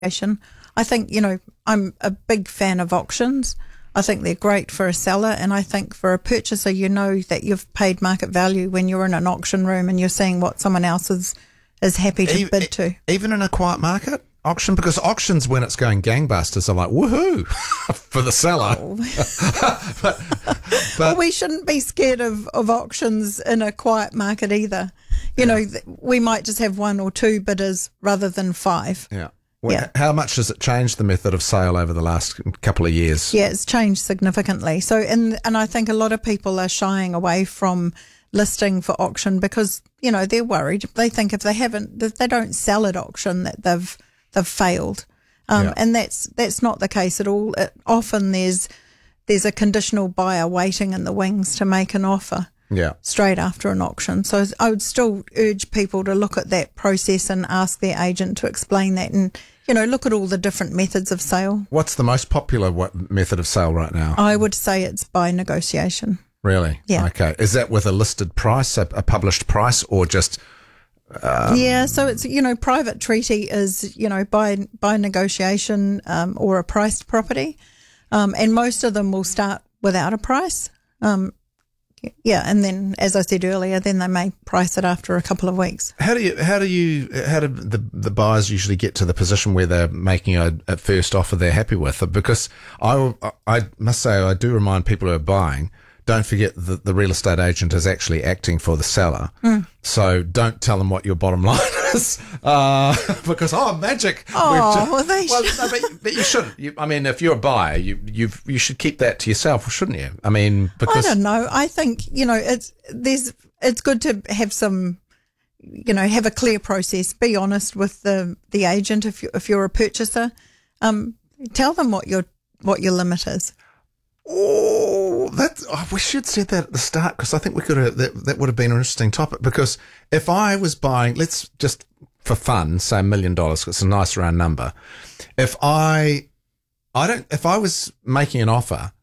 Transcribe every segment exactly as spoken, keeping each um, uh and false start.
I think, you know, I'm a big fan of auctions. I think they're great for a seller, and I think for a purchaser, you know that you've paid market value when you're in an auction room and you're seeing what someone else is, is happy to e- bid to. Even in a quiet market? Auction, because auctions when it's going gangbusters are like woohoo for the seller. Oh. but, but well, we shouldn't be scared of, of auctions in a quiet market either. You yeah. know, th- we might just have one or two bidders rather than five. Yeah. Well, yeah. How much has it changed the method of sale over the last couple of years? Yeah, it's changed significantly. So, and and I think a lot of people are shying away from listing for auction because, you know, they're worried. They think if they haven't, if they don't sell at auction, that they've they've failed, um, yeah. and that's that's not the case at all. It, often there's there's a conditional buyer waiting in the wings to make an offer. Yeah. Straight after an auction. So I would still urge people to look at that process and ask their agent to explain that, and, you know, look at all the different methods of sale. What's the most popular what, method of sale right now? I would say it's by negotiation. Really? Yeah. Okay. Is that with a listed price, a, a published price, or just... Um, yeah, so it's, you know, private treaty is, you know, by by negotiation um, or a priced property, um, and most of them will start without a price. Um Yeah, and then, as I said earlier, then they may price it after a couple of weeks. How do you, how do you, how do the the buyers usually get to the position where they're making a, a first offer they're happy with? Because I, I must say, I do remind people who are buying, don't forget that the real estate agent is actually acting for the seller. Mm. So don't tell them what your bottom line is, uh, because oh magic. Oh, just, well, they well, should. no, but, but you shouldn't. You, I mean, if you're a buyer, you you you should keep that to yourself, shouldn't you? I mean, because I don't know. I think, you know, it's there's it's good to have some, you know, have a clear process. Be honest with the the agent if you if you're a purchaser. Um, tell them what your what your limit is. Oh, that oh, we should said that at the start, because I think we could have, that that would have been an interesting topic. Because if I was buying, let's just for fun say a million dollars, it's a nice round number. If I, I don't, if I was making an offer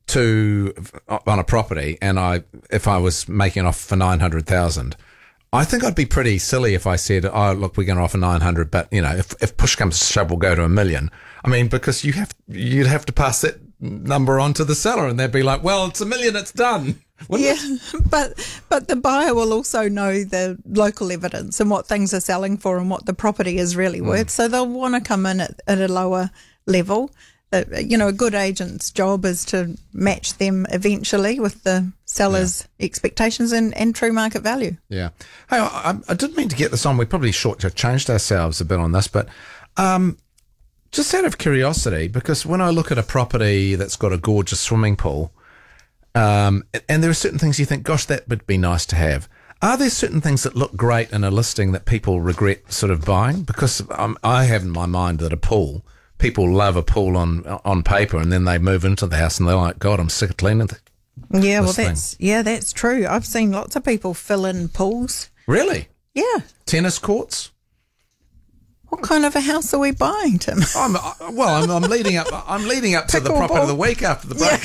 to on a property, and I, if I was making an offer for nine hundred thousand, I think I'd be pretty silly if I said, "Oh, look, we're going to offer nine hundred," but you know, if if push comes to shove, we'll go to a million. I mean, because you have you'd have to pass that number on to the seller, and they'd be like, well, it's a million, it's done. Yeah, but but the buyer will also know the local evidence and what things are selling for and what the property is really worth. Mm. So they'll want to come in at, at a lower level. Uh, you know, a good agent's job is to match them eventually with the seller's yeah. expectations and, and true market value. Yeah. Hey, I, I didn't mean to get this on. We probably short-changed ourselves a bit on this, but um, just out of curiosity, because when I look at a property that's got a gorgeous swimming pool, um, and there are certain things you think, gosh, that would be nice to have. Are there certain things that look great in a listing that people regret sort of buying? Because um, I have in my mind that a pool, people love a pool on on paper, and then they move into the house and they're like, God, I'm sick of cleaning it. Yeah, well, that's thing. yeah, that's true. I've seen lots of people fill in pools. Really? Yeah. Tennis courts? What kind of a house are we buying, Tim? I'm, well, I'm, I'm leading up. I'm leading up to the property of the week after the break.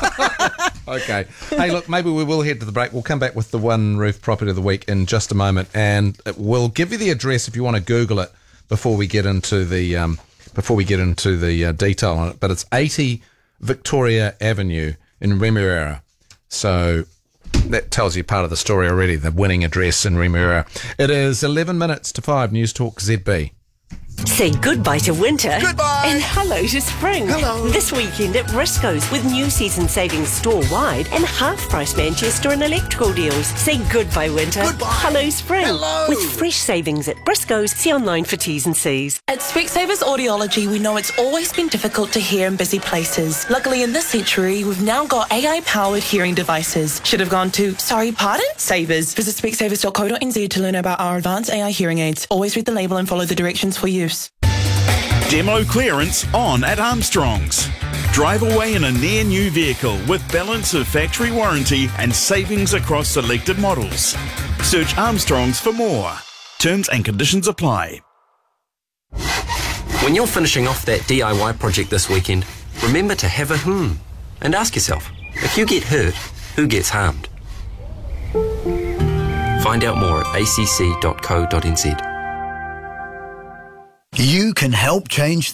Yeah. Okay. Hey, look, maybe we will head to the break. We'll come back with the One Roof property of the week in just a moment, and we'll give you the address if you want to Google it before we get into the um, before we get into the uh, detail on it. But it's eighty Victoria Avenue in Remuera. So that tells you part of the story already. The winning address in Remuera. It is eleven minutes to five. News Talk Z B. Say goodbye to winter. Goodbye. And hello to spring. Hello. This weekend at Briscoe's with new season savings store-wide and half-price Manchester and electrical deals. Say goodbye winter. Goodbye. Hello spring. Hello. With fresh savings at Briscoe's. See online for T's and C's. At Specsavers Audiology, we know it's always been difficult to hear in busy places. Luckily, in this century, we've now got A I-powered hearing devices. Should have gone to, sorry, pardon? Savers. Visit specsavers dot co dot n z to learn about our advanced A I hearing aids. Always read the label and follow the directions for use. Demo clearance on at Armstrong's. Drive away in a near new vehicle with balance of factory warranty and savings across selected models. Search Armstrong's for more. Terms and conditions apply. When you're finishing off that D I Y project this weekend, remember to have a hmm and ask yourself, if you get hurt, who gets harmed? Find out more at a c c dot co dot n z. You can help change